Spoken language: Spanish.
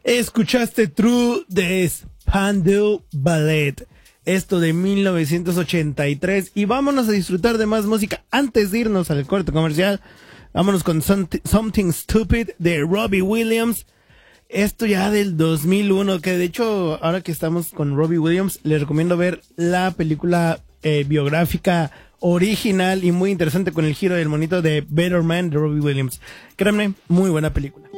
Escuchaste True de Spandau Ballet. Esto de 1983. Y vámonos a disfrutar de más música. Antes de irnos al corte comercial, vámonos con Something Stupid de Robbie Williams. Esto ya del 2001, que de hecho, ahora que estamos con Robbie Williams, les recomiendo ver la película biográfica original y muy interesante con el giro del monito de Better Man de Robbie Williams. Créanme, muy buena película.